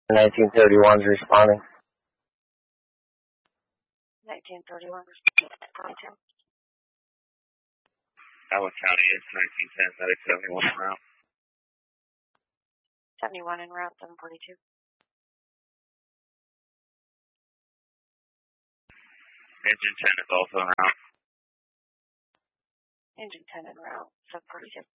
1931 is responding. 1931 22. Howard County is 1910, 71 en route. 71 en route, 742. Engine 10 is also en route. Engine 10 en route, 742.